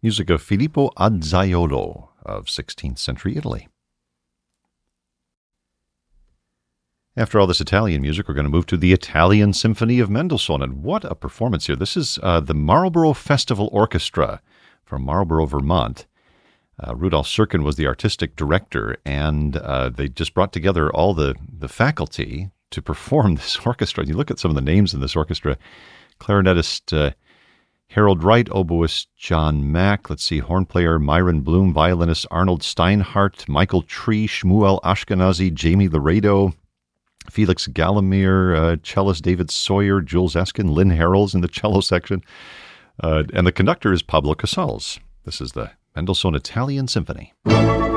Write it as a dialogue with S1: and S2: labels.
S1: music of Filippo Azzaiolo of 16th century Italy. After all this Italian music, we're going to move to the Italian Symphony of Mendelssohn. And what a performance here. This is the Marlborough Festival Orchestra from Marlborough, Vermont. Rudolf Serkin was the artistic director, and they just brought together all the faculty to perform this orchestra. You look at some of the names in this orchestra. Clarinetist Harold Wright, oboist John Mack, horn player Myron Bloom, violinist Arnold Steinhardt, Michael Tree, Shmuel Ashkenazi, Jamie Laredo, Felix Gallimere, cellist David Sawyer, Jules Eskin, Lynn Harrells in the cello section, and the conductor is Pablo Casals. This is the Mendelssohn Italian Symphony.